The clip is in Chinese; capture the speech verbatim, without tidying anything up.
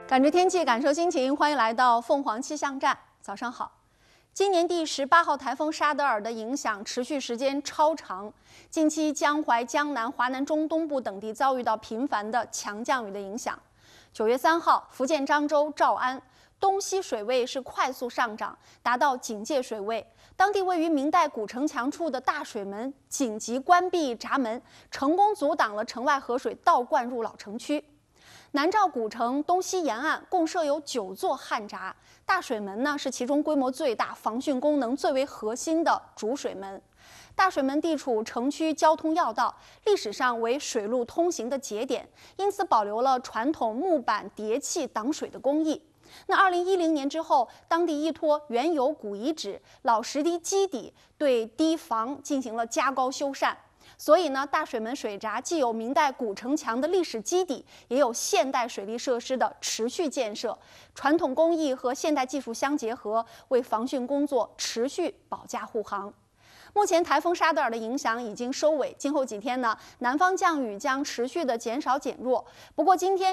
感知天气，感受心情，欢迎来到凤凰气象站。早上好。今年第十八号台风沙德尔的影响持续时间超长，近期江淮、江南、华南中东部等地遭遇到频繁的强降雨的影响。九月三号，福建漳州、诏安东西水位是快速上涨，达到警戒水位。当地位于明代古城墙处的大水门紧急关闭闸门，成功阻挡了城外河水倒灌入老城区。南诏古城东西沿岸共设有九座旱闸，大水门呢是其中规模最大、防汛功能最为核心的主水门。大水门地处城区交通要道，历史上为水路通行的节点，因此保留了传统木板叠砌挡水的工艺。那二零一零年之后，当地依托原有古遗址老石堤基底，对堤防进行了加高修缮。所以呢，大水门水闸既有明代古城墙的历史基底，也有现代水利设施的持续建设，传统工艺和现代技术相结合，为防汛工作持续保驾护航。目前台风沙德尔的影响已经收尾，今后几天呢，南方降雨将持续的减少减弱。不过今天